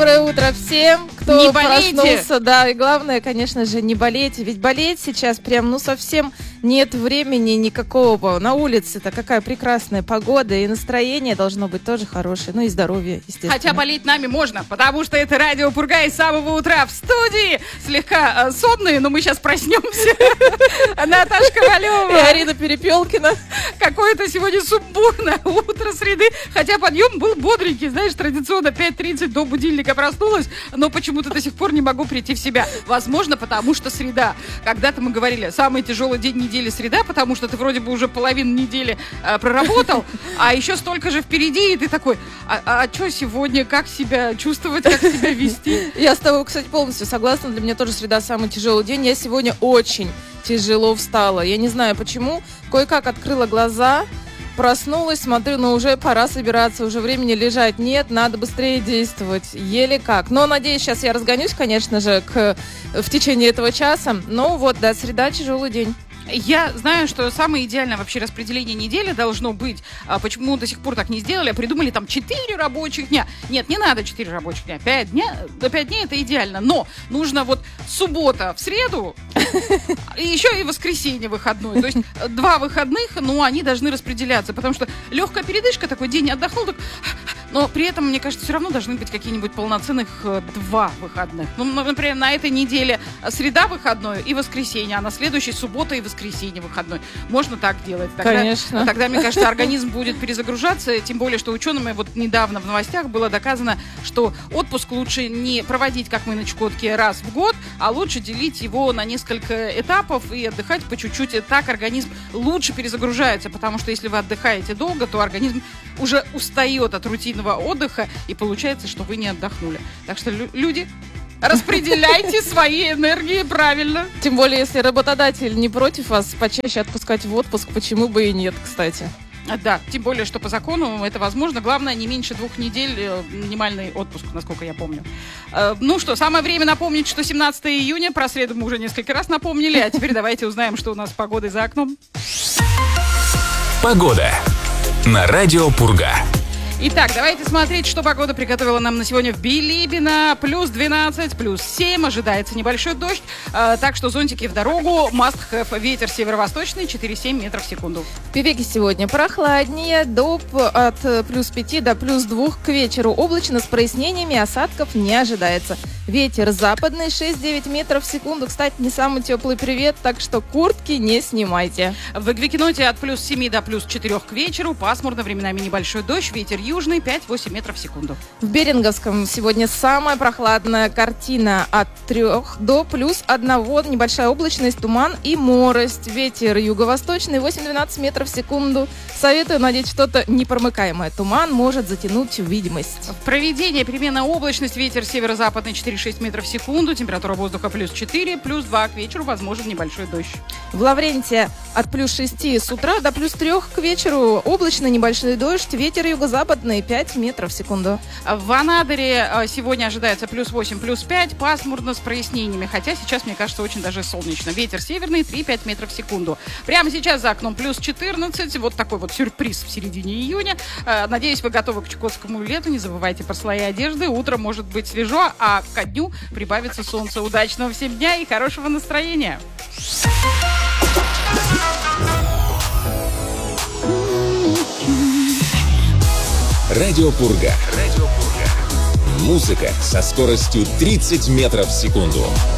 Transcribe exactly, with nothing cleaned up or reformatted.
Доброе утро всем, кто не проснулся. Да, и главное, конечно же, не болейте. Ведь болеть сейчас прям, ну, совсем нет времени никакого. На улице-то какая прекрасная погода, и настроение должно быть тоже хорошее. Ну и здоровье, естественно. Хотя болеть нами можно, потому что это радио Пурга, и с самого утра в студии слегка э, сонные, но мы сейчас проснемся. Наташа Ковалева и Арина Перепелкина. Какое-то сегодня сумбурное утро среды. Хотя подъем был бодренький, знаешь, традиционно пять тридцать до будильника проснулась, но почему-то до сих пор не могу прийти в себя. Возможно, потому что среда. Когда-то мы говорили, самый тяжелый день недели среда, потому что ты вроде бы уже половину недели э, проработал, а еще столько же впереди, и ты такой, а, а, а что сегодня, как себя чувствовать, как себя вести? Я с тобой, кстати, полностью согласна. Для меня тоже среда самый тяжелый день. Я сегодня очень тяжело встала. Я не знаю почему. Кое-как открыла глаза, проснулась, смотрю, но уже пора собираться, уже времени лежать нет, надо быстрее действовать, еле как. Но, надеюсь, сейчас я разгонюсь, конечно же, к, в течение этого часа. Но вот, да, среда, тяжелый день. Я знаю, что самое идеальное вообще распределение недели должно быть. А почему до сих пор так не сделали? А придумали там четыре рабочих дня. Нет, не надо четыре рабочих дня. пять дня, до пять дней это идеально. Но нужно вот суббота в среду, и еще и воскресенье выходной. То есть два выходных, но они должны распределяться. Потому что легкая передышка, такой день отдохнул, так... но при этом, мне кажется, все равно должны быть какие-нибудь полноценных два выходных. Ну, например, на этой неделе среда выходной и воскресенье, а на следующей суббота и воскресенье. Воскресенье выходной. Можно так делать. Тогда, Конечно. Тогда, мне кажется, организм будет перезагружаться, тем более, что учеными вот недавно в новостях было доказано, что отпуск лучше не проводить, как мы на Чукотке, раз в год, а лучше делить его на несколько этапов и отдыхать по чуть-чуть. И так организм лучше перезагружается, потому что если вы отдыхаете долго, то организм уже устает от рутинного отдыха, и получается, что вы не отдохнули. Так что, лю- люди... распределяйте свои энергии правильно. Тем более, если работодатель не против вас почаще отпускать в отпуск, почему бы и нет, кстати. Да, тем более, что по закону это возможно. Главное, не меньше двух недель минимальный отпуск, насколько я помню. Ну что, самое время напомнить, что семнадцатого июня, про среду мы уже несколько раз напомнили, а теперь давайте узнаем, что у нас с погодой за окном. Погода на радио Пурга. Итак, давайте смотреть, что погода приготовила нам на сегодня в Билибино. Плюс двенадцать, плюс семь, ожидается небольшой дождь. Э, так что зонтики в дорогу, must have. Ветер северо-восточный, четыре-семь метров в секунду. В Певеке сегодня прохладнее, до, от плюс пяти до плюс двух. К вечеру облачно с прояснениями, осадков не ожидается. Ветер западный, шесть-девять метров в секунду. Кстати, не самый теплый привет, так что куртки не снимайте. В Эквикеноте от плюс семи до плюс четырех к вечеру. Пасмурно, временами небольшой дождь. Ветер южный, пять-восемь метров в секунду. В Беринговском сегодня самая прохладная картина от трех до плюс одного. Небольшая облачность, туман и морость. Ветер юго-восточный, восемь-двенадцать метров в секунду. Советую надеть что-то непромыкаемое. Туман может затянуть видимость. В Провидении переменная облачность. Ветер северо-западный, четыре-шесть метров в секунду. Температура воздуха плюс четыре, плюс два к вечеру. Возможен небольшой дождь. В Лавренте от плюс шести с утра до плюс трех к вечеру. Облачно, небольшой дождь. Ветер юго-западный, пять метров в секунду. В Анадыре сегодня ожидается плюс восемь, плюс пять, пасмурно с прояснениями. Хотя сейчас, мне кажется, очень даже солнечно. Ветер северный, три-пять метров в секунду. Прямо сейчас за окном плюс четырнадцать. Вот такой вот сюрприз в середине июня. Надеюсь, вы готовы к чукотскому лету. Не забывайте про слои одежды. Утром может быть свежо, а ко дню прибавится солнце. Удачного всем дня и хорошего настроения. Радио Пурга. Радио Пурга. Музыка со скоростью тридцать метров в секунду.